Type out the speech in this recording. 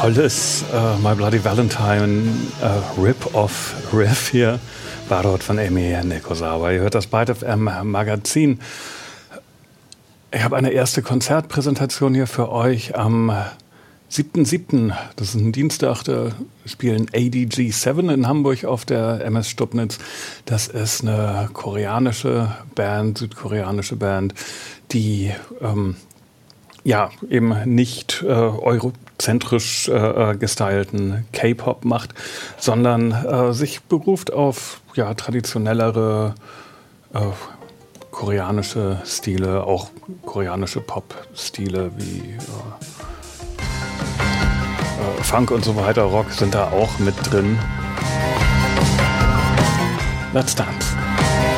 tolles My Bloody Valentine Rip-Off-Riff hier war dort von Emi Nekuzawa. Ihr hört das Byte FM Magazin. Ich habe eine erste Konzertpräsentation hier für euch am 7.7., das ist ein Dienstag, da spielen ADG7 in Hamburg auf der MS Stubnitz. Das ist eine koreanische Band, südkoreanische Band, die eben nicht eurozentrisch gestylten K-Pop macht, sondern sich beruft auf traditionellere koreanische Stile, auch koreanische Pop-Stile wie Funk und so weiter, Rock sind da auch mit drin. Let's dance.